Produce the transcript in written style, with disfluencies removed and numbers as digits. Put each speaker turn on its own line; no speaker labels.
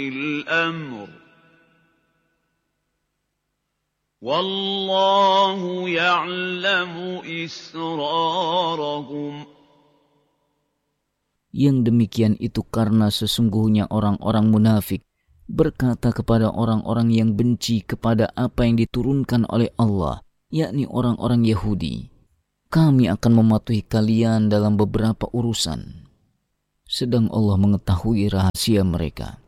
الأمر والله يعلم إسرارهم.
Yang demikian itu karena sesungguhnya orang-orang munafik berkata kepada orang-orang yang benci kepada apa yang diturunkan oleh Allah, yakni orang-orang Yahudi, kami akan mematuhi kalian dalam beberapa urusan, sedang Allah mengetahui rahasia mereka.